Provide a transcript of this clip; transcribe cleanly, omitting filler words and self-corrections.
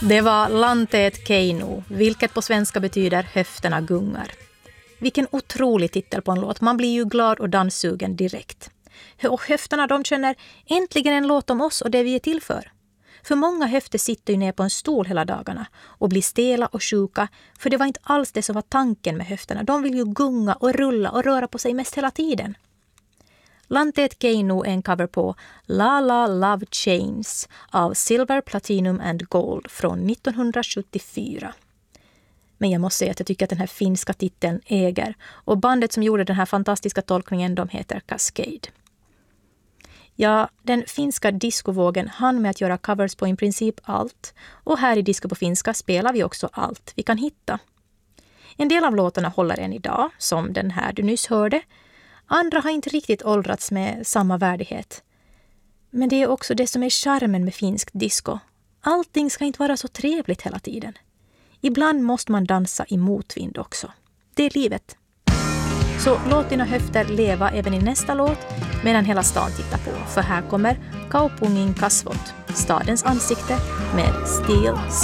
Det var Lanteet Keino, vilket på svenska betyder höfterna gungar. Vilken otrolig titel på en låt. Man blir ju glad och danssugen direkt. Och höfterna, de känner äntligen en låt om oss och det vi är till för. För många höfter sitter ju ner på en stol hela dagarna och blir stela och sjuka. För det var inte alls det som var tanken med höfterna. De vill ju gunga och rulla och röra på sig mest hela tiden. Lanteet Keino är en cover på La La Love Chains av Silver, Platinum and Gold från 1974. Men jag måste säga att jag tycker att den här finska titeln äger. Och bandet som gjorde den här fantastiska tolkningen, de heter Cascade. Ja, den finska discovågen hann med att göra covers på i princip allt. Och här i Disco på finska spelar vi också allt vi kan hitta. En del av låtarna håller än idag, som den här du nyss hörde. Andra har inte riktigt åldrats med samma värdighet. Men det är också det som är charmen med finsk disco. Allting ska inte vara så trevligt hela tiden. Ibland måste man dansa i motvind också. Det är livet. Så låt dina höfter leva även i nästa låt medan hela stan tittar på. För här kommer Kaupungin kasvot, stadens ansikte med Steel